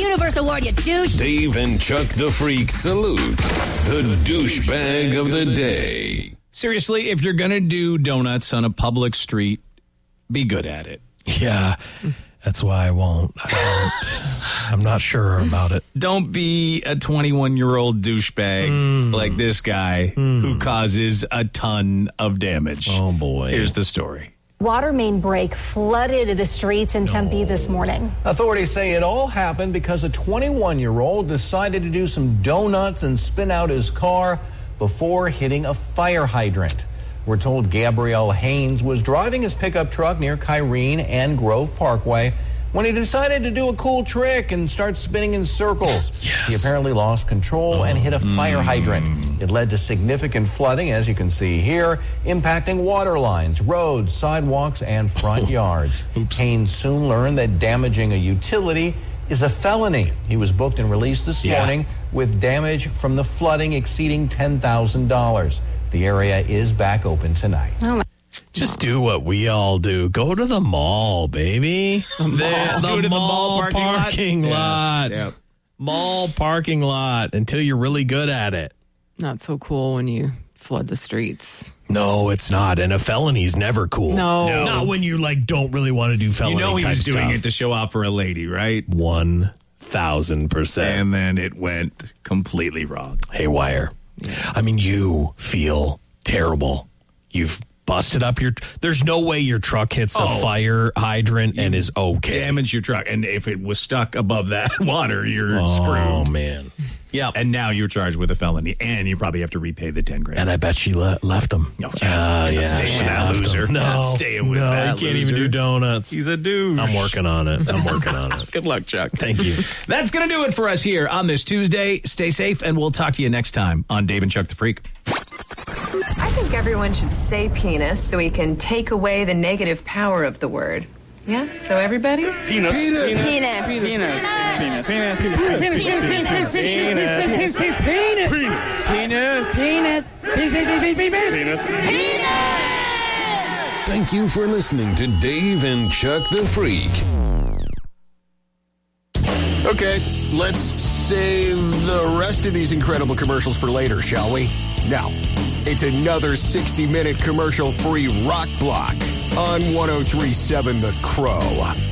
Universe Award, you douche. Dave and Chuck the Freak salute the douchebag of the day. Seriously, if you're going to do donuts on a public street, be good at it. Yeah, that's why I won't. I'm not sure about it. Don't be a 21-year-old douchebag like this guy who causes a ton of damage. Oh, boy. Here's the story. Water main break flooded the streets in Tempe this morning. Authorities say it all happened because a 21-year-old decided to do some donuts and spin out his car before hitting a fire hydrant. We're told Gabrielle Haynes was driving his pickup truck near Kyrene and Grove Parkway when he decided to do a cool trick and start spinning in circles. Yes. He apparently lost control and hit a fire hydrant. It led to significant flooding, as you can see here, impacting water lines, roads, sidewalks, and front yards. Haynes soon learned that damaging a utility is a felony. He was booked and released this morning with damage from the flooding exceeding $10,000. The area is back open tonight. Just do what we all do. Go to the mall, baby. The mall parking lot. Yep. Mall parking lot until you're really good at it. Not so cool when you flood the streets. No, it's not. And a felony's never cool. No. Not when you don't really want to do felony You know he type was doing stuff. it to show off for a lady, right? 1,000%. And then it went completely wrong. Haywire. I mean, you feel terrible. You've busted up there's no way your truck hits a fire hydrant and is okay. Damage your truck. And if it was stuck above that water, you're screwed. Oh, man. Yeah. And now you're charged with a felony, and you probably have to repay the $10,000. And I bet she left him. No, staying with that loser. No, staying with that he can't even loser. do donuts. He's a douche. I'm working on it. Good luck, Chuck. Thank you. That's going to do it for us here on this Tuesday. Stay safe, and we'll talk to you next time on Dave and Chuck the Freak. I think everyone should say penis so we can take away the negative power of the word. Yeah? So everybody? Penis. Penis. Penis. Penis. Penis. Penis. Thank you for listening to Dave and Chuck the Freak. Okay, let's save the rest of these incredible commercials for later, shall we? Now, it's another 60-minute commercial-free rock block on 103.7 The Crow.